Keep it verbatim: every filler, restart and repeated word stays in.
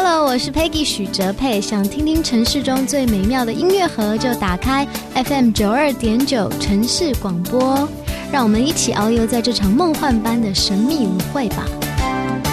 Hello， 我是 Peggy 许哲佩，想听听城市中最美妙的音乐盒，就打开 F M 九二点九城市广播，让我们一起遨游在这场梦幻般的神秘舞会吧。